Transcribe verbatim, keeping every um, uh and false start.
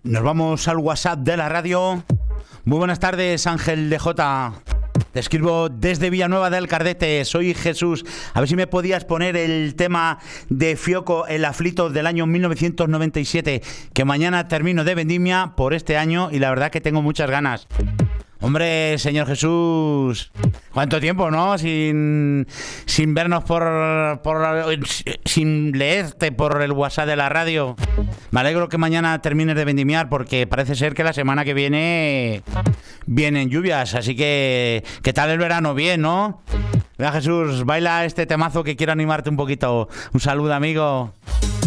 Nos vamos al WhatsApp de la radio. Muy buenas tardes, Ángel de Jota. Te escribo desde Villanueva del Cardete. Soy Jesús. A ver si me podías poner el tema de Fioco, el aflito del año mil novecientos noventa y siete, que mañana termino de vendimia por este año y la verdad que tengo muchas ganas. Hombre, señor Jesús, ¿cuánto tiempo, no? Sin, sin vernos por, por... sin leerte por el WhatsApp de la radio. Me alegro que mañana termines de vendimiar porque parece ser que la semana que viene vienen lluvias. Así que, ¿qué tal el verano? Bien, ¿no? Venga, Jesús, baila este temazo que quiero animarte un poquito. Un saludo, amigo.